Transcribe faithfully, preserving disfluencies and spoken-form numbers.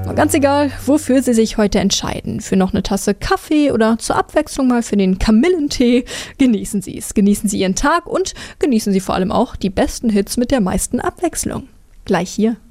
Ganz egal, wofür Sie sich heute entscheiden, für noch eine Tasse Kaffee oder zur Abwechslung mal für den Kamillentee, genießen Sie es. Genießen Sie Ihren Tag und genießen Sie vor allem auch die besten Hits mit der meisten Abwechslung. Gleich hier.